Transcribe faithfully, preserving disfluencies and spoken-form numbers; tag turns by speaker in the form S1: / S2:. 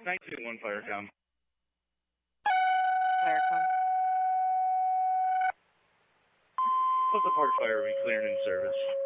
S1: nine two one Firecom.
S2: Firecom.
S1: What's the park fire we clearing in service?